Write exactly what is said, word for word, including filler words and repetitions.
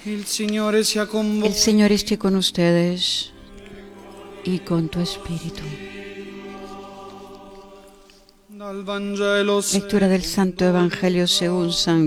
Il Signore sia con El voi. Señor esté con ustedes y con tu espíritu. Dal Vangelo Lectura del Santo Evangelio según San